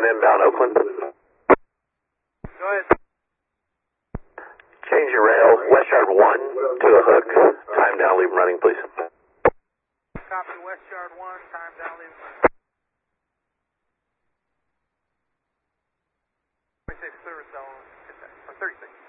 inbound Oakland. Go ahead. Change your rail, West Yard 1 to a hook. Time down, leave them running, please. Copy, West Yard 1, time down, leave. 26 service zone, or 36.